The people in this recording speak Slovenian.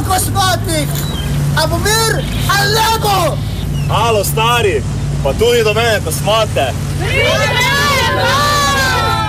kosmatnik! A bo mir, ali ne bo? Halo, stari, pa tudi do mene kosmate. Pridi,